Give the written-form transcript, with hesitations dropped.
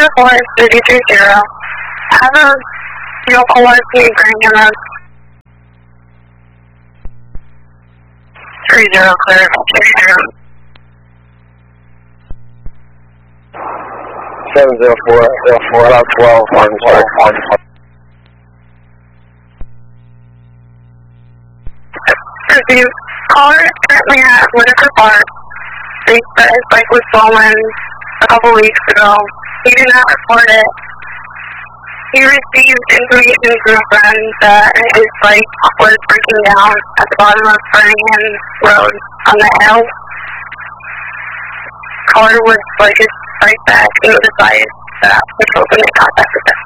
404-3330. Have a fuel caller to Birmingham Road. 30 clear. 30. 704, out 12, on 12. The caller is currently at Whitaker Park. They said his bike was stolen a couple weeks ago. He did not report it. He received information from a friend that his bike was breaking down at the bottom of Birmingham Road on the hill. Caller was like right back and decided that patrol couldn't contact with us.